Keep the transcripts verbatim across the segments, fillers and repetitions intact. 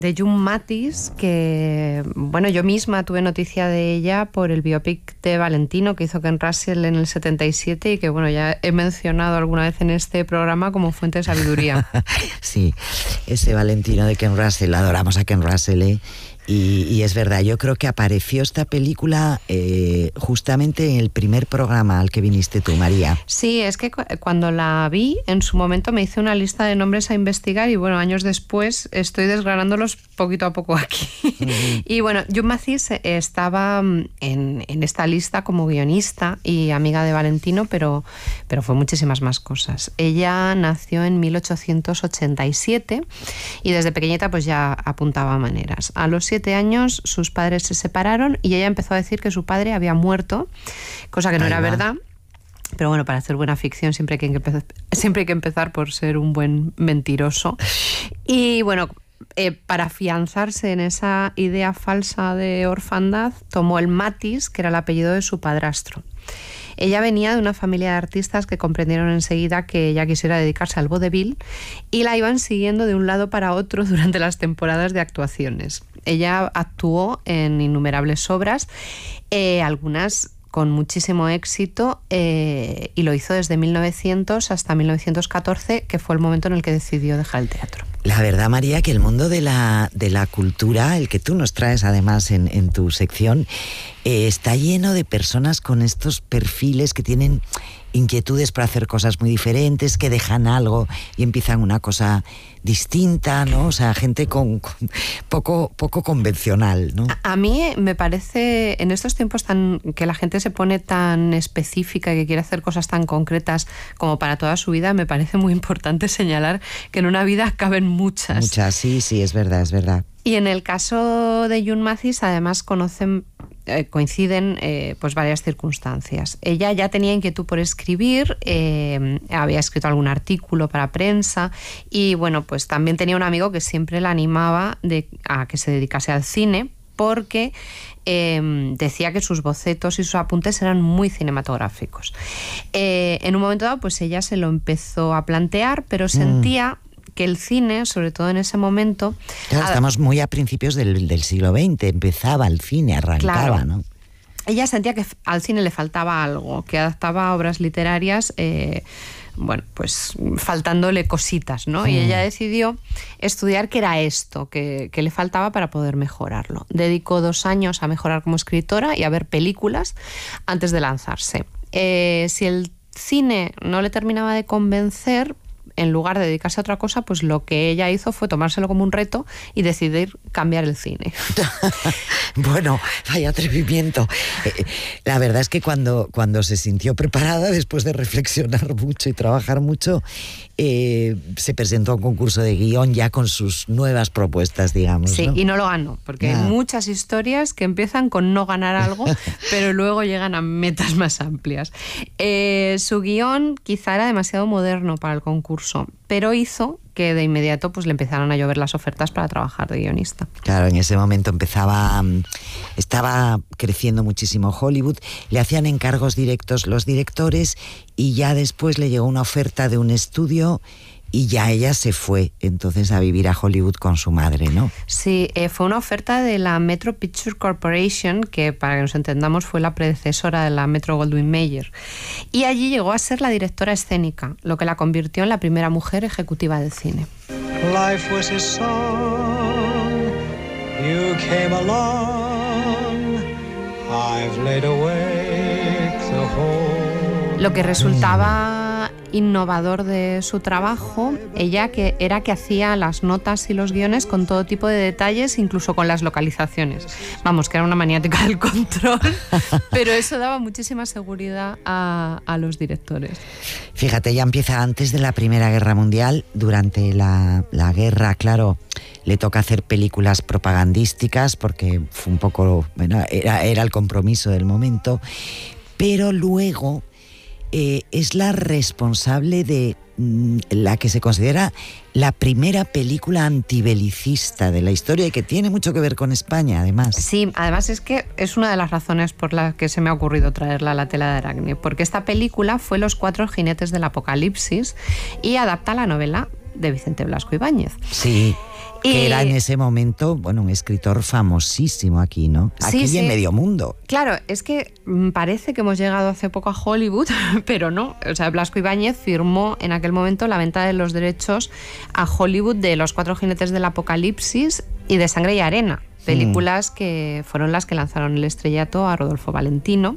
de June Mathis, que, bueno, yo misma tuve noticia de ella por el biopic de Valentino que hizo Ken Russell en el setenta y siete y que, bueno, ya he mencionado alguna vez en este programa como fuente de sabiduría. Sí, ese Valentino de Ken Russell, adoramos a Ken Russell, ¿eh? Y, y es verdad, yo creo que apareció esta película eh, justamente en el primer programa al que viniste tú, María. Sí, es que cu- cuando la vi, en su momento me hice una lista de nombres a investigar y bueno, años después estoy desgranándolos poquito a poco aquí. Uh-huh. Y bueno, June Mathis estaba en, en esta lista como guionista y amiga de Valentino, pero, pero fue muchísimas más cosas. Ella nació en mil ochocientos ochenta y siete y desde pequeñita pues ya apuntaba maneras. A los siete años sus padres se separaron y ella empezó a decir que su padre había muerto, cosa que no Ahí era va. verdad. Pero bueno, para hacer buena ficción siempre hay, que empezar, siempre hay que empezar por ser un buen mentiroso. Y bueno, eh, para afianzarse en esa idea falsa de orfandad, tomó el Mathis, que era el apellido de su padrastro. Ella venía de una familia de artistas que comprendieron enseguida que ella quisiera dedicarse al vodevil y la iban siguiendo de un lado para otro durante las temporadas de actuaciones. Ella actuó en innumerables obras, eh, algunas con muchísimo éxito, eh, y lo hizo desde mil novecientos hasta mil novecientos catorce, que fue el momento en el que decidió dejar el teatro. La verdad, María, que el mundo de la, de la cultura, el que tú nos traes además en, en tu sección, eh, está lleno de personas con estos perfiles que tienen inquietudes para hacer cosas muy diferentes, que dejan algo y empiezan una cosa distinta, ¿no? O sea, gente con, con poco, poco convencional, ¿no? A, a mí me parece, en estos tiempos tan que la gente se pone tan específica y que quiere hacer cosas tan concretas como para toda su vida, me parece muy importante señalar que en una vida caben muchas. Muchas, sí, sí, es verdad, es verdad. Y en el caso de June Mathis, además conocen, eh, coinciden eh, pues varias circunstancias. Ella ya tenía inquietud por escribir, eh, había escrito algún artículo para prensa y bueno, pues también tenía un amigo que siempre la animaba de, a que se dedicase al cine porque eh, decía que sus bocetos y sus apuntes eran muy cinematográficos. Eh, en un momento dado, pues ella se lo empezó a plantear, pero sentía... Mm. que el cine, sobre todo en ese momento... Claro, a... estamos muy a principios del, del siglo veinte, empezaba el cine, arrancaba, claro. ¿no? Ella sentía que al cine le faltaba algo, que adaptaba obras literarias, eh, bueno, pues faltándole cositas, ¿no? Mm. Y ella decidió estudiar qué era esto, que, que le faltaba para poder mejorarlo. Dedicó dos años a mejorar como escritora y a ver películas antes de lanzarse. Eh, si el cine no le terminaba de convencer, en lugar de dedicarse a otra cosa, pues lo que ella hizo fue tomárselo como un reto y decidir cambiar el cine. Bueno, vaya atrevimiento. Eh, la verdad es que cuando, cuando se sintió preparada, después de reflexionar mucho y trabajar mucho, eh, se presentó a un concurso de guión ya con sus nuevas propuestas, digamos. Sí, ¿no? Y no lo ganó, porque yeah. hay muchas historias que empiezan con no ganar algo, pero luego llegan a metas más amplias. Eh, su guión quizá era demasiado moderno para el concurso, pero hizo que de inmediato pues le empezaron a llover las ofertas para trabajar de guionista. Claro, en ese momento empezaba, estaba creciendo muchísimo Hollywood, le hacían encargos directos los directores y ya después le llegó una oferta de un estudio y ya ella se fue entonces a vivir a Hollywood con su madre, ¿no? Sí, eh, fue una oferta de la Metro Picture Corporation, que para que nos entendamos fue la predecesora de la Metro Goldwyn Mayer. Y allí llegó a ser la directora escénica, lo que la convirtió en la primera mujer ejecutiva del cine. Life was a song, you came along, I've laid awake the whole... Lo que resultaba innovador de su trabajo, ella que era que hacía las notas y los guiones con todo tipo de detalles, incluso con las localizaciones. Vamos, que era una maniática del control, pero eso daba muchísima seguridad a, a los directores. Fíjate, ella empieza antes de la Primera Guerra Mundial. Durante la, la guerra, claro, le toca hacer películas propagandísticas porque fue un poco, bueno, era, era el compromiso del momento, pero luego Eh, es la responsable de mm, la que se considera la primera película antibelicista de la historia y que tiene mucho que ver con España, además. Sí, además es que es una de las razones por las que se me ha ocurrido traerla a la tela de Aracne, porque esta película fue Los cuatro jinetes del apocalipsis y adapta la novela de Vicente Blasco Ibáñez. Sí. Que Y- era en ese momento, bueno, un escritor famosísimo aquí, ¿no? Aquí Sí, y sí. en medio mundo. Claro, es que mm, parece que hemos llegado hace poco a Hollywood, pero no. O sea, Blasco Ibáñez firmó en aquel momento la venta de los derechos a Hollywood de Los Cuatro Jinetes del Apocalipsis y de Sangre y Arena, películas que fueron las que lanzaron el estrellato a Rodolfo Valentino,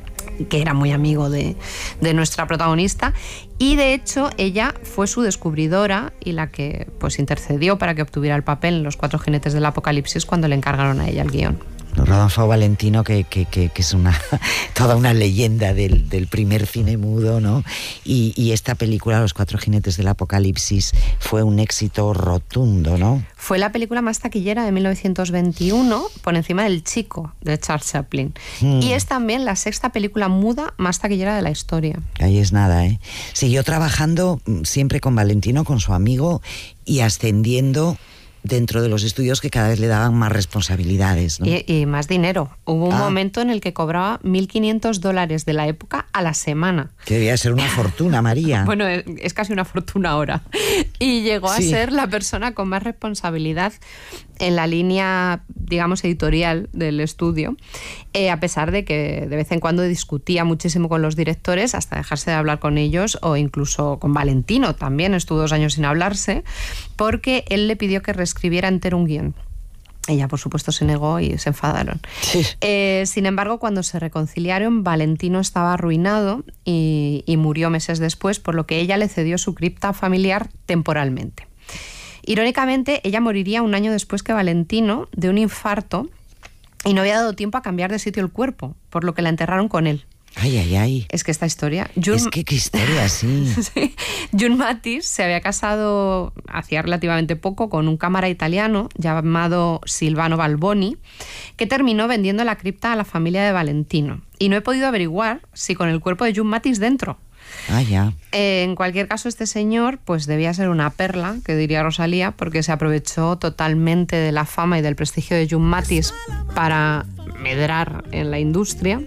que era muy amigo de, de nuestra protagonista, y de hecho ella fue su descubridora y la que pues intercedió para que obtuviera el papel en Los Cuatro Jinetes del Apocalipsis cuando le encargaron a ella el guión. Rodolfo Valentino, que, que, que, que es una toda una leyenda del, del primer cine mudo, ¿no? Y, y esta película, Los Cuatro Jinetes del Apocalipsis, fue un éxito rotundo, ¿no? Fue la película más taquillera de mil novecientos veintiuno, por encima del Chico, de Charles Chaplin. Hmm. Y es también la sexta película muda más taquillera de la historia. Ahí es nada, ¿eh? Siguió trabajando mm, siempre con Valentino, con su amigo, y ascendiendo dentro de los estudios que cada vez le daban más responsabilidades, ¿no? Y, y más dinero. Hubo un Ah. momento en el que cobraba mil quinientos dólares de la época a la semana. Que debía ser una fortuna, María. Bueno, es es casi una fortuna ahora. Y llegó a Sí. ser la persona con más responsabilidad en la línea, digamos, editorial del estudio, eh, a pesar de que de vez en cuando discutía muchísimo con los directores hasta dejarse de hablar con ellos, o incluso con Valentino también, estuvo dos años sin hablarse, porque él le pidió que reescribiera entero un guión. Ella, por supuesto, se negó y se enfadaron. Sí. Eh, sin embargo, cuando se reconciliaron, Valentino estaba arruinado y, y murió meses después, por lo que ella le cedió su cripta familiar temporalmente. Irónicamente, ella moriría un año después que Valentino de un infarto y no había dado tiempo a cambiar de sitio el cuerpo, por lo que la enterraron con él. Ay, ay, ay. Es que esta historia... Jun- Es que qué historia, sí. Sí. Jun Mathis se había casado hacía relativamente poco con un cámara italiano llamado Silvano Balboni, que terminó vendiendo la cripta a la familia de Valentino. Y no he podido averiguar si con el cuerpo de Jun Mathis dentro. Ah, ya. Eh, en cualquier caso, este señor pues debía ser una perla, que diría Rosalía, porque se aprovechó totalmente de la fama y del prestigio de Jun Mathis para medrar en la industria.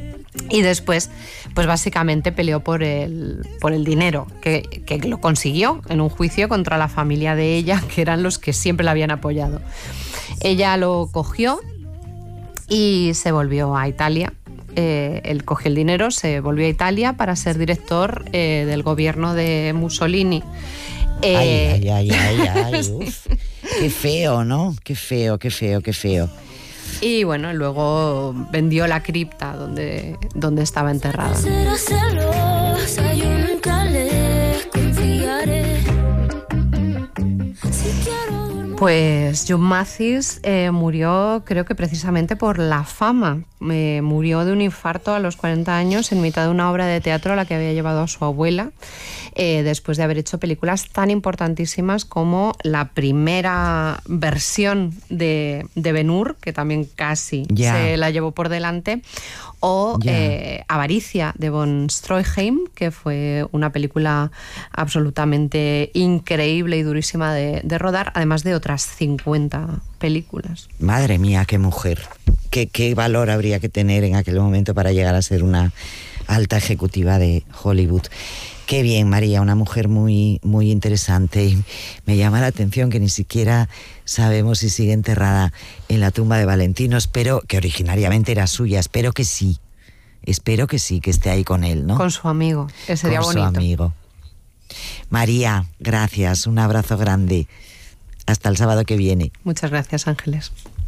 Y después, pues básicamente peleó por el, por el dinero, que, que lo consiguió en un juicio contra la familia de ella, que eran los que siempre la habían apoyado. Ella lo cogió y se volvió a Italia. Eh, él cogió el dinero, se volvió a Italia para ser director eh, del gobierno de Mussolini. Eh, Ay, ay, ay, ay, ay. Uf. Qué feo, ¿no? Qué feo, qué feo, qué feo. Y bueno, luego vendió la cripta donde, donde estaba enterrada. Será celosa, yo nunca le confiaré. Si quiero duermo. Pues Jun Mathis eh, murió, creo que precisamente por la fama. Eh, murió de un infarto a los cuarenta años en mitad de una obra de teatro a la que había llevado a su abuela, eh, después de haber hecho películas tan importantísimas como la primera versión de, de Ben-Hur, que también casi Ya. se la llevó por delante, o Ya. eh, Avaricia de von Stroheim, que fue una película absolutamente increíble y durísima de, de rodar, además de otras cincuenta películas. Madre mía, qué mujer. Qué, qué valor habría que tener en aquel momento para llegar a ser una alta ejecutiva de Hollywood. Qué bien, María, una mujer muy, muy interesante. Y me llama la atención que ni siquiera sabemos si sigue enterrada en la tumba de Valentino. Espero que originariamente era suya, espero que sí. Espero que sí, que esté ahí con él, ¿no? Con su amigo, que sería Con bonito. su amigo. María, gracias, un abrazo grande. Hasta el sábado que viene. Muchas gracias, Ángeles.